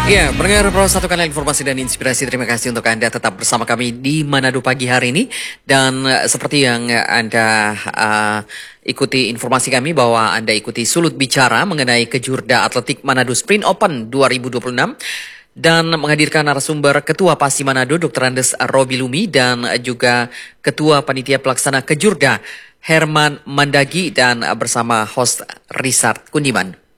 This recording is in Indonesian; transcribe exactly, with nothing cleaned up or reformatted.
Ya, pendengar Pro satu kanal informasi dan inspirasi. Terima kasih untuk Anda tetap bersama kami di Manado pagi hari ini. Dan uh, seperti yang uh, Anda uh, ikuti informasi kami bahwa Anda ikuti Sulut Bicara mengenai Kejurda Atletik Manado Sprint Open dua ribu dua puluh enam. Dan menghadirkan narasumber Ketua Pasi Manado, dokter Andes Robi Lumi, dan juga Ketua Panitia Pelaksana Kejurda, Herman Mandagi, dan bersama host Richard Kundiman.